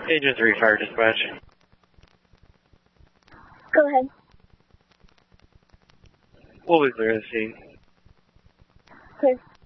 Agent 3 Fire Dispatch. Go ahead. We'll be clear the scene. Clear.